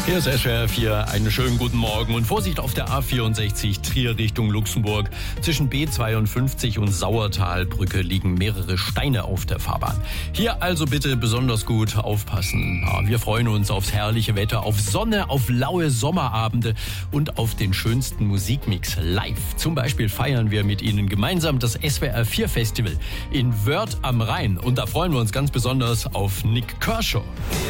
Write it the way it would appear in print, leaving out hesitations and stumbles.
Hier ist SWR 4, einen schönen guten Morgen und Vorsicht auf der A64 Trier Richtung Luxemburg. Zwischen B52 und Sauertalbrücke liegen mehrere Steine auf der Fahrbahn. Hier also bitte besonders gut aufpassen. Ja, wir freuen uns aufs herrliche Wetter, auf Sonne, auf laue Sommerabende und auf den schönsten Musikmix live. Zum Beispiel feiern wir mit Ihnen gemeinsam das SWR 4 Festival in Wörth am Rhein. Und da freuen wir uns ganz besonders auf Nik Kershaw.